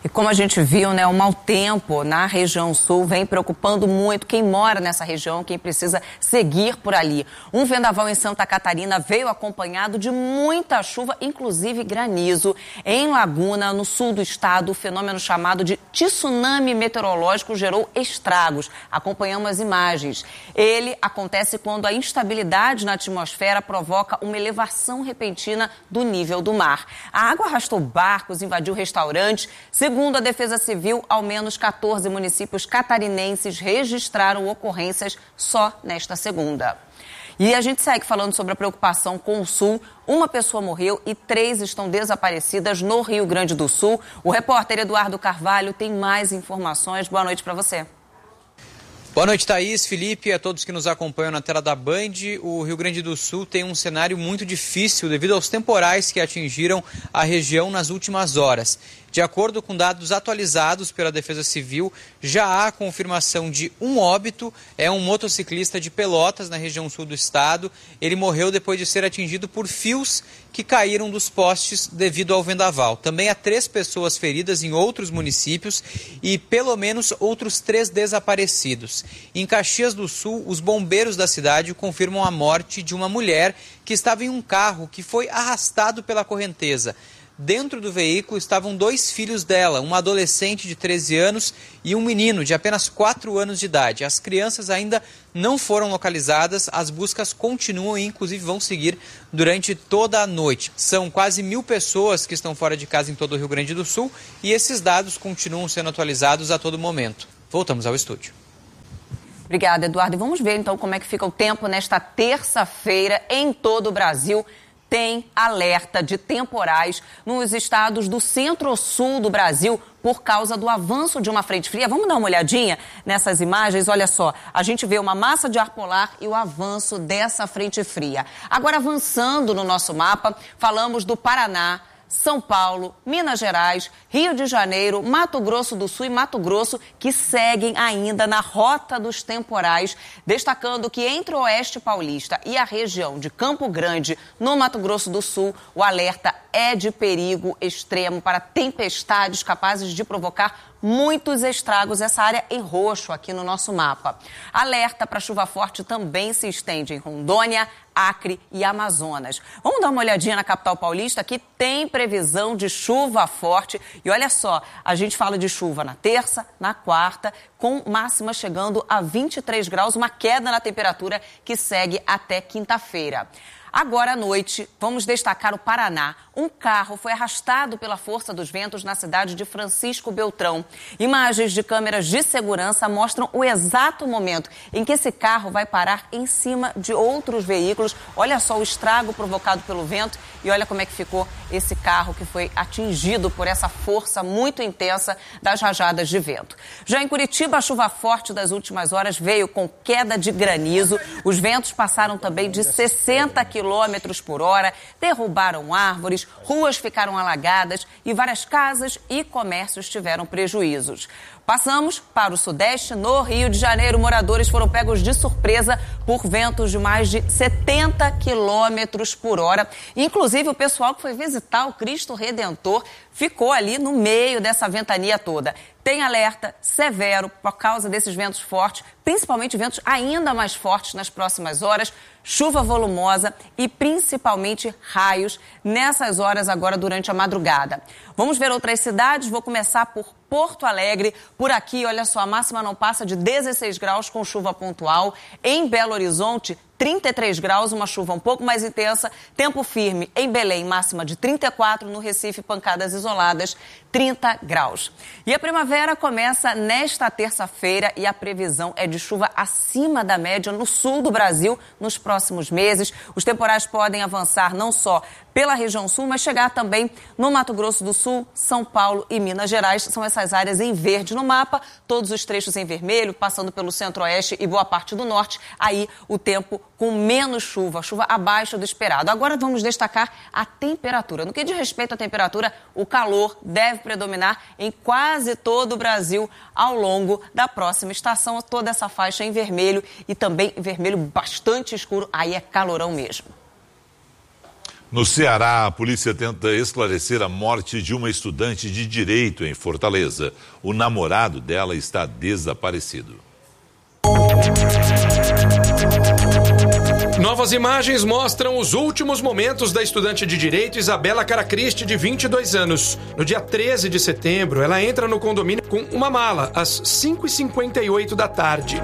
E como a gente viu, né, o mau tempo na região sul vem preocupando muito quem mora nessa região, quem precisa seguir por ali. Um vendaval em Santa Catarina veio acompanhado de muita chuva, inclusive granizo. Em Laguna, no sul do estado, o fenômeno chamado de tsunami meteorológico gerou estragos. Acompanhamos as imagens. Ele acontece quando a instabilidade na atmosfera provoca uma elevação repentina do nível do mar. A água arrastou barcos, invadiu restaurantes. Segundo a Defesa Civil, ao menos 14 municípios catarinenses registraram ocorrências só nesta segunda. E a gente segue falando sobre a preocupação com o Sul. Uma pessoa morreu e 3 estão desaparecidas no Rio Grande do Sul. O repórter Eduardo Carvalho tem mais informações. Boa noite para você. Boa noite, Thaís, Felipe e a todos que nos acompanham na tela da Band. O Rio Grande do Sul tem um cenário muito difícil devido aos temporais que atingiram a região nas últimas horas. De acordo com dados atualizados pela Defesa Civil, já há confirmação de um óbito. É um motociclista de Pelotas, na região sul do estado. Ele morreu depois de ser atingido por fios que caíram dos postes devido ao vendaval. Também há 3 pessoas feridas em outros municípios e pelo menos outros 3 desaparecidos. Em Caxias do Sul, os bombeiros da cidade confirmam a morte de uma mulher que estava em um carro que foi arrastado pela correnteza. Dentro do veículo estavam 2 filhos dela, uma adolescente de 13 anos e um menino de apenas 4 anos de idade. As crianças ainda não foram localizadas, as buscas continuam e inclusive vão seguir durante toda a noite. São quase 1.000 pessoas que estão fora de casa em todo o Rio Grande do Sul e esses dados continuam sendo atualizados a todo momento. Voltamos ao estúdio. Obrigada, Eduardo. E vamos ver então como é que fica o tempo nesta terça-feira em todo o Brasil. Tem alerta de temporais nos estados do centro-sul do Brasil por causa do avanço de uma frente fria. Vamos dar uma olhadinha nessas imagens? Olha só, a gente vê uma massa de ar polar e o avanço dessa frente fria. Agora, avançando no nosso mapa, falamos do Paraná, São Paulo, Minas Gerais, Rio de Janeiro, Mato Grosso do Sul e Mato Grosso, que seguem ainda na rota dos temporais, destacando que entre o Oeste Paulista e a região de Campo Grande, no Mato Grosso do Sul, o alerta é de perigo extremo para tempestades capazes de provocar muitos estragos. Essa área em roxo aqui no nosso mapa. Alerta para chuva forte também se estende em Rondônia, Acre e Amazonas. Vamos dar uma olhadinha na capital paulista, que tem previsão de chuva forte. E olha só, a gente fala de chuva na terça, na quarta, com máxima chegando a 23 graus, uma queda na temperatura que segue até quinta-feira. Agora à noite, vamos destacar o Paraná. Um carro foi arrastado pela força dos ventos na cidade de Francisco Beltrão. Imagens de câmeras de segurança mostram o exato momento em que esse carro vai parar em cima de outros veículos. Olha só o estrago provocado pelo vento e olha como é que ficou esse carro que foi atingido por essa força muito intensa das rajadas de vento. Já em Curitiba, a chuva forte das últimas horas veio com queda de granizo. Os ventos passaram também de 60 quilômetros por hora, derrubaram árvores, ruas ficaram alagadas e várias casas e comércios tiveram prejuízos. Passamos para o Sudeste. No Rio de Janeiro, moradores foram pegos de surpresa por ventos de mais de 70 quilômetros por hora. Inclusive, o pessoal que foi visitar o Cristo Redentor ficou ali no meio dessa ventania toda. Tem alerta severo por causa desses ventos fortes, principalmente ventos ainda mais fortes nas próximas horas, chuva volumosa e principalmente raios nessas horas agora durante a madrugada. Vamos ver outras cidades, vou começar por Porto Alegre. Por aqui, olha só, a máxima não passa de 16 graus com chuva pontual. Em Belo Horizonte, 33 graus, uma chuva um pouco mais intensa. Tempo firme em Belém, máxima de 34. No Recife, pancadas isoladas, 30 graus. E a primavera começa nesta terça-feira e a previsão é de chuva acima da média no sul do Brasil nos próximos meses. Os temporais podem avançar não só pela região sul, mas chegar também no Mato Grosso do Sul, São Paulo e Minas Gerais. São essas áreas em verde no mapa, todos os trechos em vermelho, passando pelo centro-oeste e boa parte do norte. Aí o tempo com menos chuva, chuva abaixo do esperado. Agora vamos destacar a temperatura. No que diz respeito à temperatura, o calor deve predominar em quase todo o Brasil ao longo da próxima estação. Toda essa faixa em vermelho e também em vermelho bastante escuro, aí é calorão mesmo. No Ceará, a polícia tenta esclarecer a morte de uma estudante de direito em Fortaleza. O namorado dela está desaparecido. Novas imagens mostram os últimos momentos da estudante de direito Isabela Caracristi, de 22 anos. No dia 13 de setembro, ela entra no condomínio com uma mala, às 5h58 da tarde.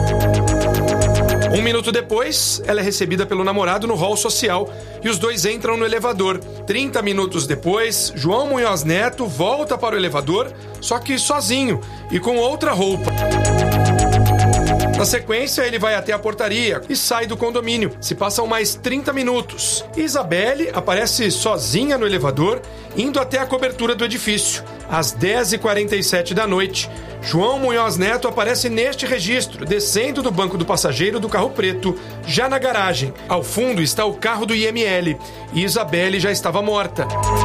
Um minuto depois, ela é recebida pelo namorado no hall social e os dois entram no elevador. 30 minutos depois, João Munhoz Neto volta para o elevador, só que sozinho e com outra roupa. Na sequência, ele vai até a portaria e sai do condomínio. Se passam mais 30 minutos. Isabelle aparece sozinha no elevador, indo até a cobertura do edifício. Às 10h47 da noite, João Munhoz Neto aparece neste registro, descendo do banco do passageiro do carro preto, já na garagem. Ao fundo está o carro do IML e Isabelle já estava morta.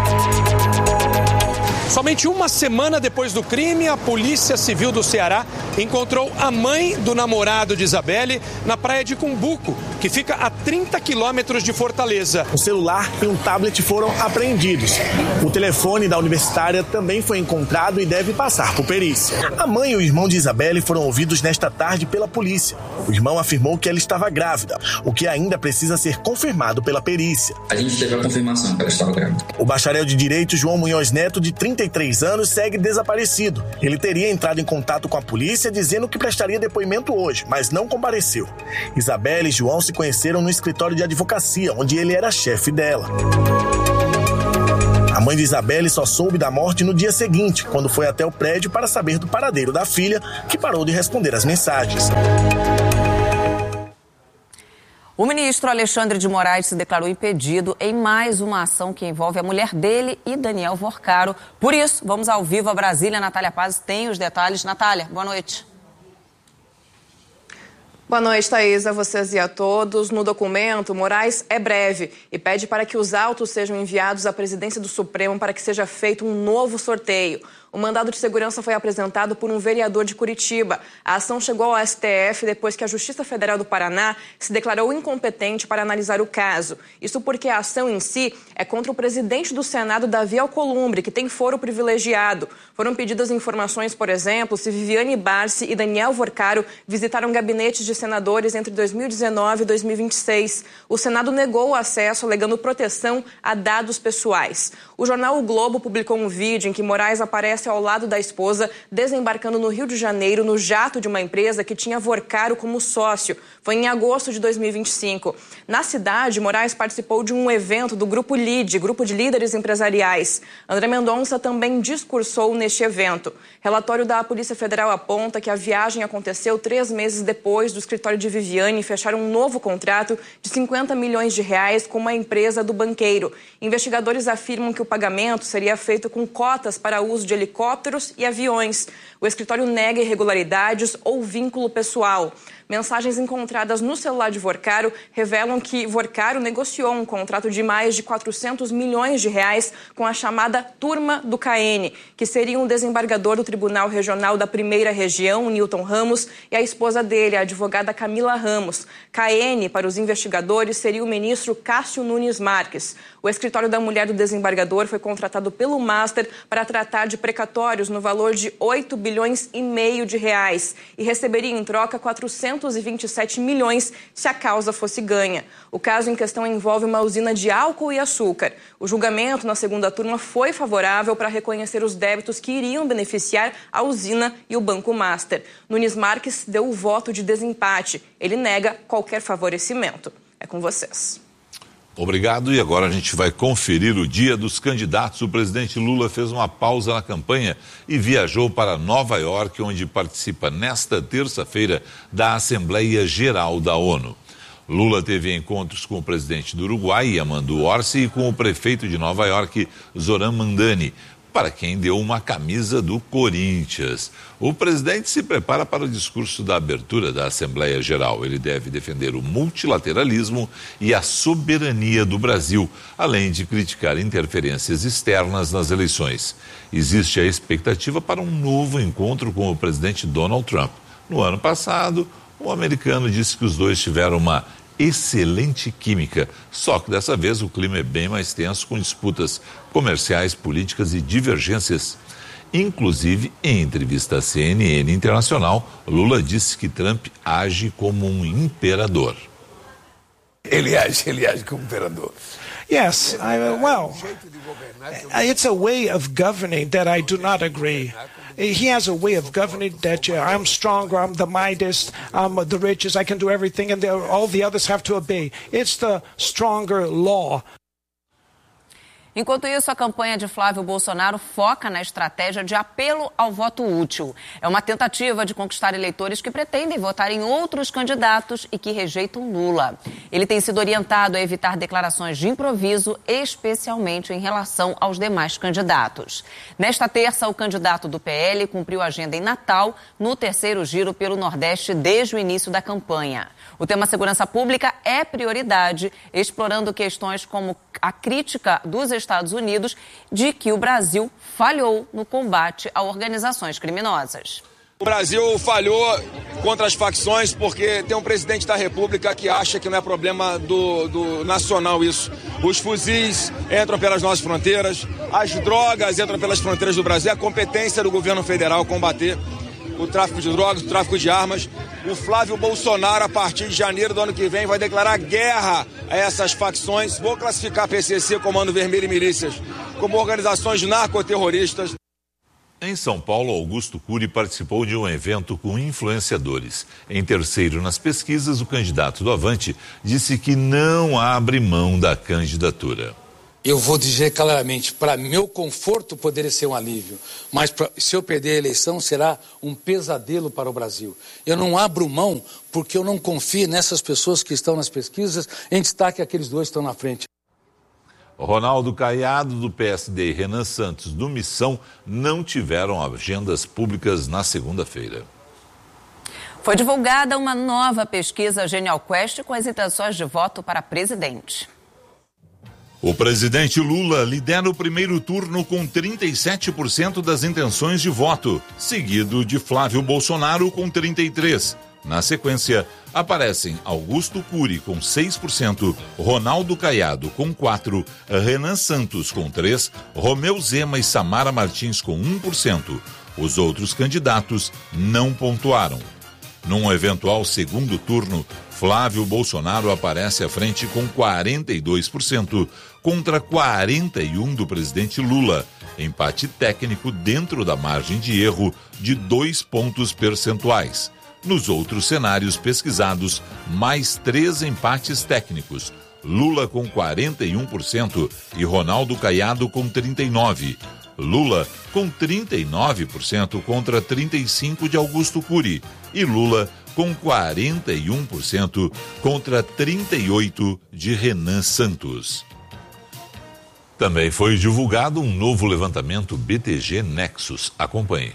Somente uma semana depois do crime, a Polícia Civil do Ceará encontrou a mãe do namorado de Isabelle na praia de Cumbuco, que fica a 30 quilômetros de Fortaleza. O celular e um tablet foram apreendidos. O telefone da universitária também foi encontrado e deve passar por perícia. A mãe e o irmão de Isabelle foram ouvidos nesta tarde pela polícia. O irmão afirmou que ela estava grávida, o que ainda precisa ser confirmado pela perícia. A gente teve a confirmação que ela estava grávida. O bacharel de Direito João Munhoz Neto, de 33 anos, segue desaparecido. Ele teria entrado em contato com a polícia dizendo que prestaria depoimento hoje, mas não compareceu. Isabelle e João se conheceram no escritório de advocacia, onde ele era chefe dela. A mãe de Isabelle só soube da morte no dia seguinte, quando foi até o prédio para saber do paradeiro da filha, que parou de responder às mensagens. O ministro Alexandre de Moraes se declarou impedido em mais uma ação que envolve a mulher dele e Daniel Vorcaro. Por isso, vamos ao vivo a Brasília. Natália Paz tem os detalhes. Natália, boa noite. Boa noite, Thaís, a vocês e a todos. No documento, Moraes é breve e pede para que os autos sejam enviados à presidência do Supremo para que seja feito um novo sorteio. O mandado de segurança foi apresentado por um vereador de Curitiba. A ação chegou ao STF depois que a Justiça Federal do Paraná se declarou incompetente para analisar o caso. Isso porque a ação em si é contra o presidente do Senado, Davi Alcolumbre, que tem foro privilegiado. Foram pedidas informações, por exemplo, se Viviane Barsi e Daniel Vorcaro visitaram gabinetes de senadores entre 2019 e 2026. O Senado negou o acesso, alegando proteção a dados pessoais. O jornal O Globo publicou um vídeo em que Moraes aparece ao lado da esposa, desembarcando no Rio de Janeiro no jato de uma empresa que tinha Vorcaro como sócio. Foi em agosto de 2025. Na cidade, Moraes participou de um evento do Grupo LIDE, Grupo de Líderes Empresariais. André Mendonça também discursou neste evento. Relatório da Polícia Federal aponta que a viagem aconteceu 3 meses depois do escritório de Viviane fechar um novo contrato de 50 milhões de reais com uma empresa do banqueiro. Investigadores afirmam que o pagamento seria feito com cotas para uso de helicópteros e aviões. O escritório nega irregularidades ou vínculo pessoal. Mensagens encontradas no celular de Vorcaro revelam que Vorcaro negociou um contrato de mais de 400 milhões de reais com a chamada Turma do KN, que seria um desembargador do Tribunal Regional da Primeira Região, Newton Ramos, e a esposa dele, a advogada Camila Ramos. KN, para os investigadores, seria o ministro Cássio Nunes Marques. O escritório da mulher do desembargador foi contratado pelo Master para tratar de precatórios no valor de 8,5 bilhões de reais e receberia em troca 427 milhões se a causa fosse ganha. O caso em questão envolve uma usina de álcool e açúcar. O julgamento na segunda turma foi favorável para reconhecer os débitos que iriam beneficiar a usina e o Banco Master. Nunes Marques deu o voto de desempate. Ele nega qualquer favorecimento. É com vocês. Obrigado. E agora a gente vai conferir o dia dos candidatos. O presidente Lula fez uma pausa na campanha e viajou para Nova York, onde participa nesta terça-feira da Assembleia Geral da ONU. Lula teve encontros com o presidente do Uruguai, Yamandu Orsi, e com o prefeito de Nova York, Zoran Mandani, para quem deu uma camisa do Corinthians. O presidente se prepara para o discurso da abertura da Assembleia Geral. Ele deve defender o multilateralismo e a soberania do Brasil, além de criticar interferências externas nas eleições. Existe a expectativa para um novo encontro com o presidente Donald Trump. No ano passado, o americano disse que os dois tiveram uma excelente química. Só que dessa vez o clima é bem mais tenso, com disputas comerciais, políticas e divergências. Inclusive, em entrevista à CNN Internacional, Lula disse que Trump age como um imperador. Ele age como imperador. Yes, it's a way of governing that I do not agree. He has a way of governing that I'm stronger, I'm the mightiest, I'm the richest, I can do everything, and all the others have to obey. It's the stronger law. Enquanto isso, a campanha de Flávio Bolsonaro foca na estratégia de apelo ao voto útil. É uma tentativa de conquistar eleitores que pretendem votar em outros candidatos e que rejeitam Lula. Ele tem sido orientado a evitar declarações de improviso, especialmente em relação aos demais candidatos. Nesta terça, o candidato do PL cumpriu a agenda em Natal, no terceiro giro pelo Nordeste desde o início da campanha. O tema segurança pública é prioridade, explorando questões como a crítica dos Estados Unidos de que o Brasil falhou no combate a organizações criminosas. O Brasil falhou contra as facções porque tem um presidente da República que acha que não é problema do nacional isso. Os fuzis entram pelas nossas fronteiras, as drogas entram pelas fronteiras do Brasil. É a competência do governo federal combater o tráfico de drogas, o tráfico de armas. O Flávio Bolsonaro, a partir de janeiro do ano que vem, vai declarar guerra a essas facções. Vou classificar PCC, Comando Vermelho e Milícias como organizações narcoterroristas. Em São Paulo, Augusto Cury participou de um evento com influenciadores. Em terceiro nas pesquisas, o candidato do Avante disse que não abre mão da candidatura. Eu vou dizer claramente, para meu conforto poderia ser um alívio, mas se eu perder a eleição será um pesadelo para o Brasil. Eu não abro mão porque eu não confio nessas pessoas que estão nas pesquisas, em destaque aqueles dois que estão na frente. Ronaldo Caiado, do PSD, e Renan Santos, do Missão, não tiveram agendas públicas na segunda-feira. Foi divulgada uma nova pesquisa Genial Quest com as intenções de voto para presidente. O presidente Lula lidera o primeiro turno com 37% das intenções de voto, seguido de Flávio Bolsonaro com 33%. Na sequência, aparecem Augusto Cury com 6%, Ronaldo Caiado com 4%, Renan Santos com 3%, Romeu Zema e Samara Martins com 1%. Os outros candidatos não pontuaram. Num eventual segundo turno, Flávio Bolsonaro aparece à frente com 42%, contra 41% do presidente Lula, empate técnico dentro da margem de erro de 2 pontos percentuais. Nos outros cenários pesquisados, mais 3 empates técnicos, Lula com 41% e Ronaldo Caiado com 39%. Lula com 39% contra 35% de Augusto Cury e Lula com 41% contra 38% de Renan Santos. Também foi divulgado um novo levantamento BTG Nexus. Acompanhe.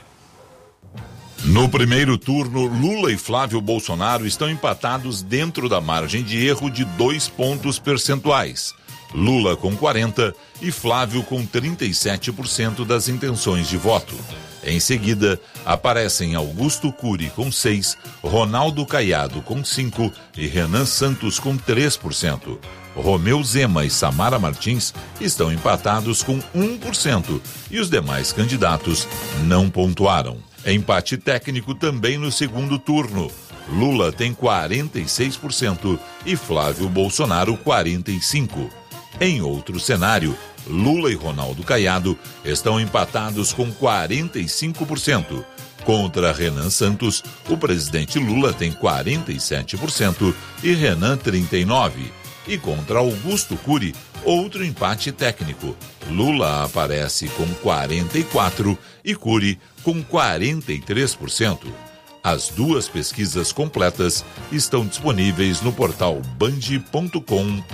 No primeiro turno, Lula e Flávio Bolsonaro estão empatados dentro da margem de erro de 2 pontos percentuais. Lula com 40% e Flávio com 37% das intenções de voto. Em seguida, aparecem Augusto Cury com 6%, Ronaldo Caiado com 5% e Renan Santos com 3%. Romeu Zema e Samara Martins estão empatados com 1% e os demais candidatos não pontuaram. Empate técnico também no segundo turno. Lula tem 46% e Flávio Bolsonaro 45%. Em outro cenário, Lula e Ronaldo Caiado estão empatados com 45%. Contra Renan Santos, o presidente Lula tem 47% e Renan 39%. E contra Augusto Cury, outro empate técnico. Lula aparece com 44% e Cury com 43%. As duas pesquisas completas estão disponíveis no portal band.com.br.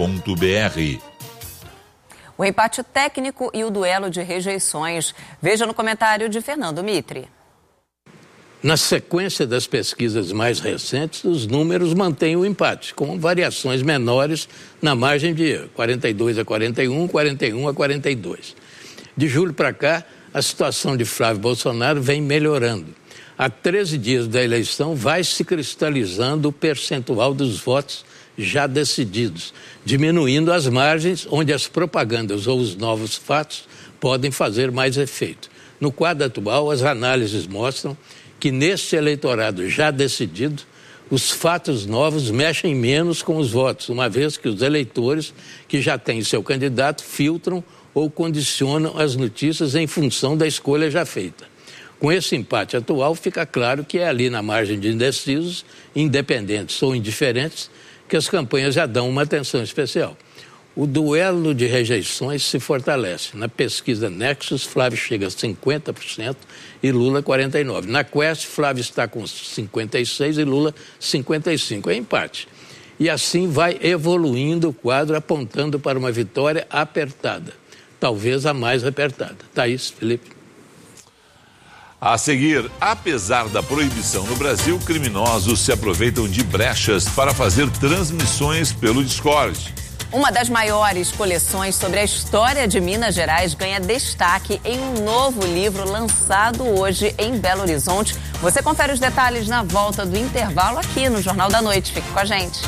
O empate técnico e o duelo de rejeições. Veja no comentário de Fernando Mitre. Na sequência das pesquisas mais recentes, os números mantêm o empate, com variações menores na margem de erro, 42 a 41, 41 a 42. De julho para cá, a situação de Flávio Bolsonaro vem melhorando. Há 13 dias da eleição vai se cristalizando o percentual dos votos já decididos, diminuindo as margens onde as propagandas ou os novos fatos podem fazer mais efeito. No quadro atual, as análises mostram que neste eleitorado já decidido, os fatos novos mexem menos com os votos, uma vez que os eleitores que já têm seu candidato filtram ou condicionam as notícias em função da escolha já feita. Com esse empate atual, fica claro que é ali na margem de indecisos, independentes ou indiferentes, que as campanhas já dão uma atenção especial. O duelo de rejeições se fortalece. Na pesquisa Nexus, Flávio chega a 50% e Lula 49%. Na Quest, Flávio está com 56% e Lula 55%. É empate. E assim vai evoluindo o quadro, apontando para uma vitória apertada. Talvez a mais apertada. Thaís, Felipe. A seguir, apesar da proibição no Brasil, criminosos se aproveitam de brechas para fazer transmissões pelo Discord. Uma das maiores coleções sobre a história de Minas Gerais ganha destaque em um novo livro lançado hoje em Belo Horizonte. Você confere os detalhes na volta do intervalo aqui no Jornal da Noite. Fique com a gente.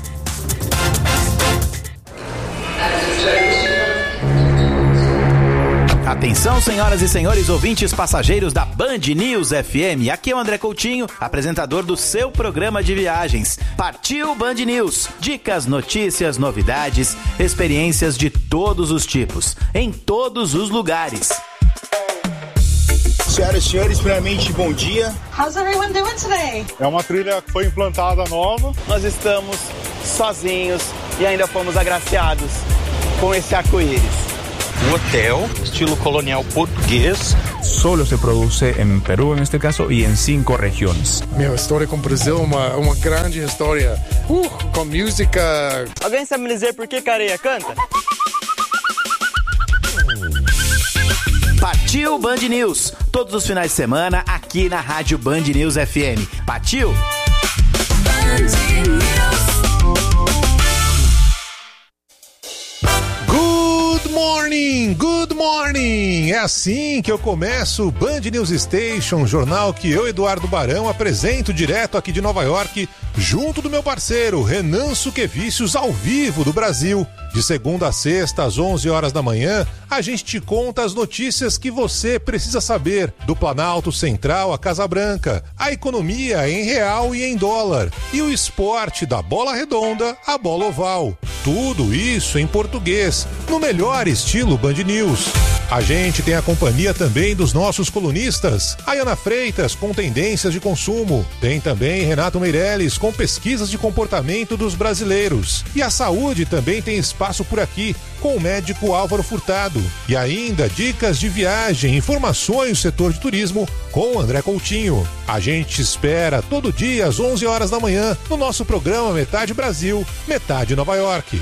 Atenção, senhoras e senhores ouvintes passageiros da Band News FM. Aqui é o André Coutinho, apresentador do seu programa de viagens. Partiu Band News. Dicas, notícias, novidades, experiências de todos os tipos, em todos os lugares. Senhoras e senhores, primeiramente, bom dia. How's everyone doing today? É uma trilha que foi implantada nova. Nós estamos sozinhos e ainda fomos agraciados com esse arco-íris. Un hotel estilo colonial português. Solo se produce en Perú, en este caso, y en 5 regiones. Minha história com o Brasil é uma grande história. Com música. Alguém sabe me dizer por que Careia canta? Partiu Band News. Todos os finais de semana aqui na Rádio Band News FM. Partiu? Band News. Good morning! É assim que eu começo o Band News Station, jornal que eu, Eduardo Barão, apresento direto aqui de Nova York, junto do meu parceiro Renan Suquevicius, ao vivo do Brasil. De segunda a sexta, às 11 horas da manhã, a gente te conta as notícias que você precisa saber do Planalto Central à Casa Branca, a economia em real e em dólar, e o esporte da bola redonda à bola oval. Tudo isso em português, no melhor estilo Band News. A gente tem a companhia também dos nossos colunistas, a Ana Freitas com tendências de consumo, tem também Renato Meirelles com pesquisas de comportamento dos brasileiros, e a saúde também tem espaço por aqui, com o médico Álvaro Furtado, e ainda dicas de viagem, informações do setor de turismo com André Coutinho. A gente espera todo dia às 11 horas da manhã no nosso programa Metade Brasil, Metade Nova York.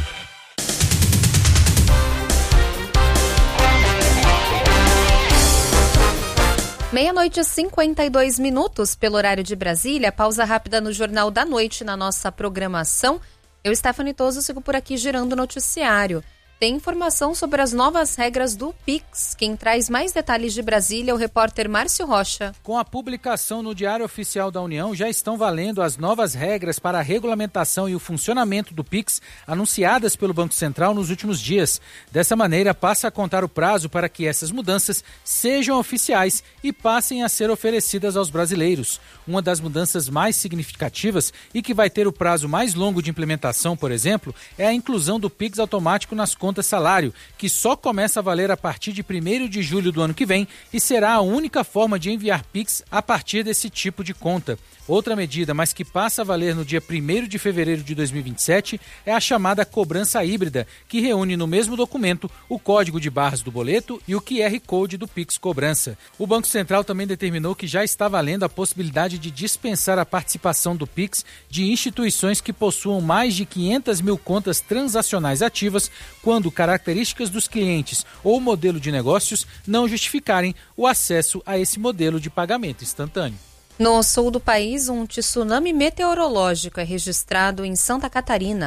Meia-noite e 52 minutos pelo horário de Brasília. Pausa rápida no Jornal da Noite na nossa programação. Eu, Stephanie Toso, sigo por aqui girando o noticiário. Tem informação sobre as novas regras do Pix. Quem traz mais detalhes de Brasília é o repórter Márcio Rocha. Com a publicação no Diário Oficial da União, já estão valendo as novas regras para a regulamentação e o funcionamento do Pix anunciadas pelo Banco Central nos últimos dias. Dessa maneira, passa a contar o prazo para que essas mudanças sejam oficiais e passem a ser oferecidas aos brasileiros. Uma das mudanças mais significativas e que vai ter o prazo mais longo de implementação, por exemplo, é a inclusão do Pix automático nas contas salário, que só começa a valer a partir de 1º de julho do ano que vem e será a única forma de enviar Pix a partir desse tipo de conta. Outra medida, mas que passa a valer no dia 1º de fevereiro de 2027, é a chamada cobrança híbrida, que reúne no mesmo documento o código de barras do boleto e o QR Code do Pix Cobrança. O Banco Central também determinou que já está valendo a possibilidade de dispensar a participação do Pix de instituições que possuam mais de 500 mil contas transacionais ativas, quando características dos clientes ou modelo de negócios não justificarem o acesso a esse modelo de pagamento instantâneo. No sul do país, um tsunami meteorológico é registrado em Santa Catarina.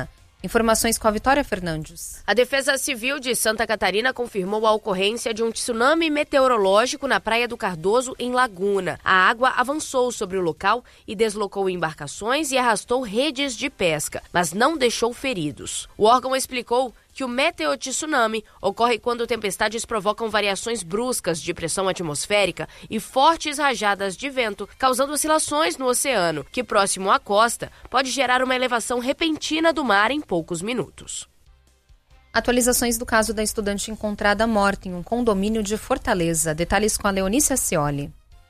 Informações com a Vitória Fernandes. A Defesa Civil de Santa Catarina confirmou a ocorrência de um tsunami meteorológico na Praia do Cardoso, em Laguna. A água avançou sobre o local e deslocou embarcações e arrastou redes de pesca, mas não deixou feridos. O órgão explicou que o meteotsunami ocorre quando tempestades provocam variações bruscas de pressão atmosférica e fortes rajadas de vento, causando oscilações no oceano, que próximo à costa pode gerar uma elevação repentina do mar em poucos minutos. Atualizações do caso da estudante encontrada morta em um condomínio de Fortaleza. Detalhes com a Leonícia Scioli.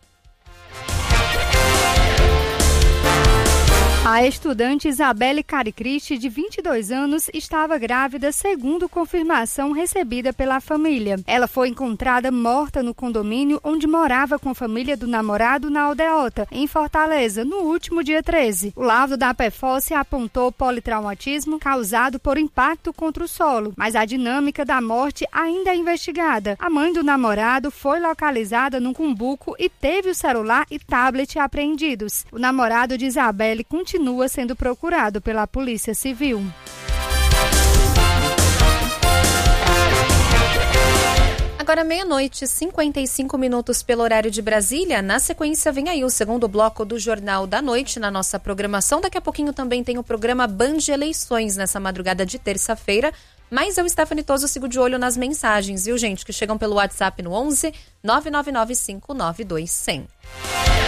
A estudante Isabelle Caricristi, de 22 anos, estava grávida, segundo confirmação recebida pela família. Ela foi encontrada morta no condomínio onde morava com a família do namorado na Aldeota, em Fortaleza, no último dia 13. O laudo da PFOS apontou politraumatismo causado por impacto contra o solo, mas a dinâmica da morte ainda é investigada. A mãe do namorado foi localizada num cumbuco e teve o celular e tablet apreendidos. O namorado de Isabelle continua sendo procurado pela Polícia Civil. Agora 12:55 pelo horário de Brasília. Na sequência vem aí o segundo bloco do Jornal da Noite na nossa programação. Daqui a pouquinho também tem o programa Band Eleições nessa madrugada de terça-feira. Mas eu, Stephanie Toso, sigo de olho nas mensagens, viu, gente? Que chegam pelo WhatsApp no 11 999 592 100.